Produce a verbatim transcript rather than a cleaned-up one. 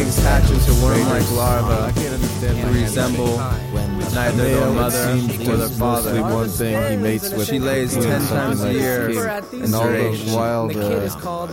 eggs hatch into worm-like larvae who resemble neither their mother nor their father. One thing he mates with She lays ten times a year, and all those wild uh,